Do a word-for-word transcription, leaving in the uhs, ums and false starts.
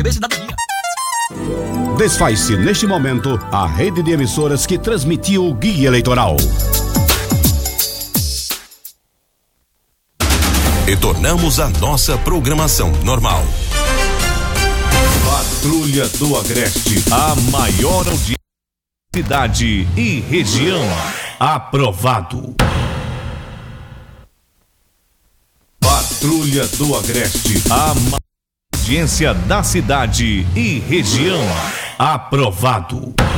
ver cidadania. Desfaz-se neste momento a rede de emissoras que transmitiu o Guia Eleitoral. Retornamos à nossa programação normal. Patrulha do Agreste, a maior audiência da cidade e região. Aprovado. Patrulha do Agreste, a maior audiência da cidade e região. Aprovado.